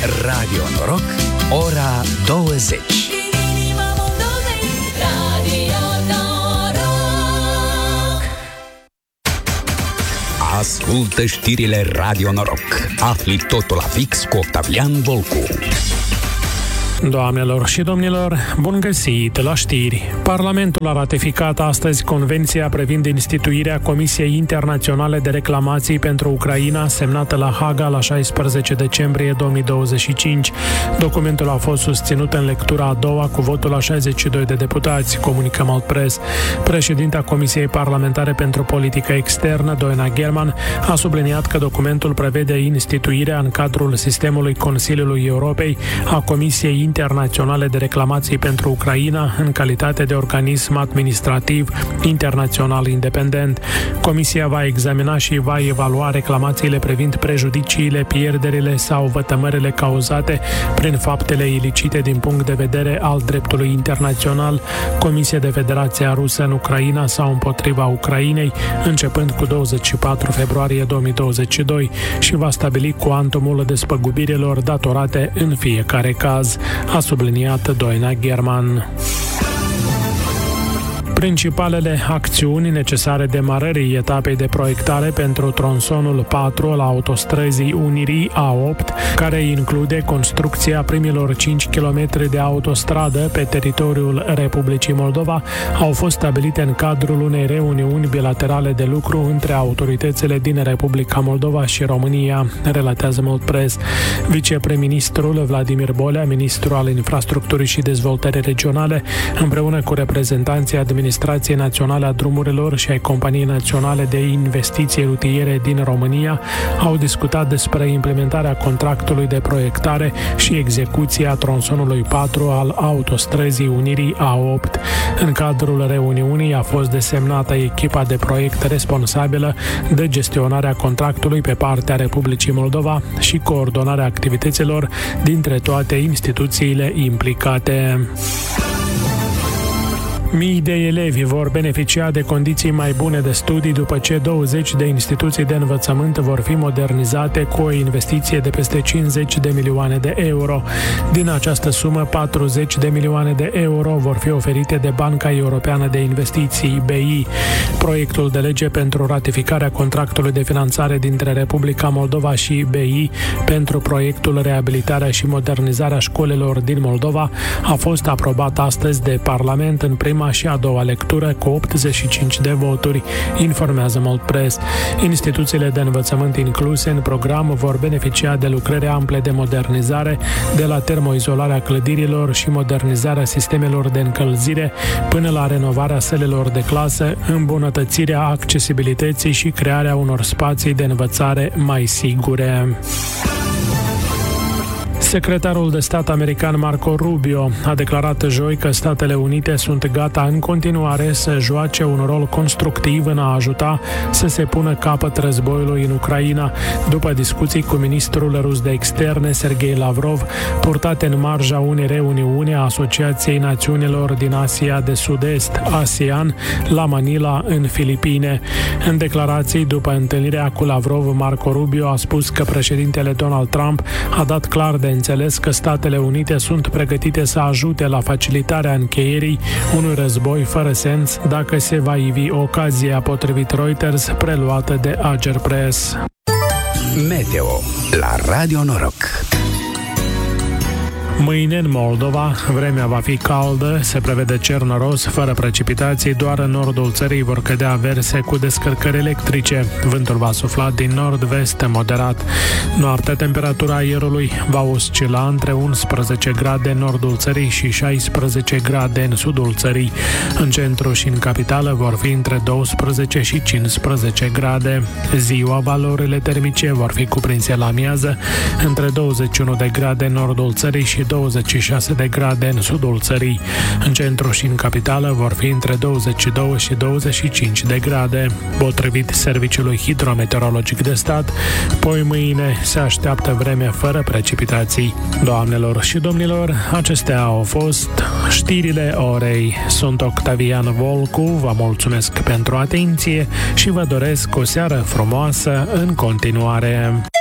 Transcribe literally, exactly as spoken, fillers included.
Radio Noroc, ora douăzeci. Ascultă știrile Radio Noroc. Afli totul la fix cu Octavian Volcu. Doamnelor și domnilor, bun găsit la știri! Parlamentul a ratificat astăzi Convenția privind instituirea Comisiei Internaționale de Reclamații pentru Ucraina, semnată la Haga la șaisprezece decembrie două mii douăzeci și cinci. Documentul a fost susținut în lectura a doua cu votul a șaizeci și doi de deputați, comunică Maltpress. Președinta Comisiei Parlamentare pentru Politică Externă, Doina German, a subliniat că documentul prevede instituirea în cadrul sistemului Consiliului Europei a Comisiei Internaționale de Reclamații pentru Ucraina în calitate de organism administrativ internațional independent. Comisia va examina și va evalua reclamațiile privind prejudiciile, pierderile sau vătămările cauzate prin faptele ilicite din punct de vedere al dreptului internațional, comise de Federația Rusă în Ucraina sau împotriva Ucrainei, începând cu douăzeci și patru februarie două mii douăzeci și doi și va stabili cuantumul despăgubirilor datorate în fiecare caz, a subliniat Doina German. Principalele acțiuni necesare demarării etapei de proiectare pentru tronsonul patru al autostrăzii Unirii A opt, care include construcția primilor cinci kilometri de autostradă pe teritoriul Republicii Moldova, au fost stabilite în cadrul unei reuniuni bilaterale de lucru între autoritățile din Republica Moldova și România, relatează Maltpress. Viceprim-ministrul Vladimir Bolea, ministru al Infrastructurii și Dezvoltării Regionale, împreună cu reprezentanții administrației Naționale a Drumurilor și ai Companiei Naționale de Investiții Rutiere din România, au discutat despre implementarea contractului de proiectare și execuția tronsonului patru al autostrăzii Unirii A opt. În cadrul reuniunii a fost desemnată echipa de proiect responsabilă de gestionarea contractului pe partea Republicii Moldova și coordonarea activităților dintre toate instituțiile implicate. Mii de elevi vor beneficia de condiții mai bune de studii după ce douăzeci de instituții de învățământ vor fi modernizate cu o investiție de peste cincizeci de milioane de euro. Din această sumă, patruzeci de milioane de euro vor fi oferite de Banca Europeană de Investiții, B I. Proiectul de lege pentru ratificarea contractului de finanțare dintre Republica Moldova și B I pentru proiectul Reabilitarea și Modernizarea Școlilor din Moldova a fost aprobat astăzi de Parlament în prima și a doua lectură cu optzeci și cinci de voturi, informează Maltpress. Instituțiile de învățământ incluse în program vor beneficia de lucrări ample de modernizare, de la termoizolarea clădirilor și modernizarea sistemelor de încălzire, până la renovarea sălilor de clasă, îmbunătățirea accesibilității și crearea unor spații de învățare mai sigure. Secretarul de stat american Marco Rubio a declarat joi că Statele Unite sunt gata în continuare să joace un rol constructiv în a ajuta să se pună capăt războiului în Ucraina, după discuții cu ministrul rus de externe Sergei Lavrov, purtate în marja unei reuniuni a Asociației Națiunilor din Asia de Sud-Est, ASEAN, la Manila, în Filipine. În declarații după întâlnirea cu Lavrov, Marco Rubio a spus că președintele Donald Trump a dat clar de înțeles că Statele Unite sunt pregătite să ajute la facilitarea încheierii unui război fără sens dacă se va ivi ocazia, potrivit Reuters, preluată de Ager Press. Meteo la Radio Noroc. Mâine în Moldova, vremea va fi caldă, se prevede cer noros, fără precipitații, doar în nordul țării vor cădea averse cu descărcări electrice. Vântul va sufla din nord-vest moderat. Noaptea, temperatura aerului va oscila între unsprezece grade în nordul țării și șaisprezece grade în sudul țării. În centru și în capitală vor fi între douăsprezece și cincisprezece grade. Ziua, valorile termice vor fi cuprinse la amiază între douăzeci și unu de grade în nordul țării și douăzeci și șase de grade în sudul țării. În centru și în capitală vor fi între douăzeci și doi și douăzeci și cinci de grade. Potrivit Serviciului Hidrometeorologic de Stat, poi mâine se așteaptă vreme fără precipitații. Doamnelor și domnilor, acestea au fost știrile orei. Sunt Octavian Volcu, vă mulțumesc pentru atenție și vă doresc o seară frumoasă în continuare.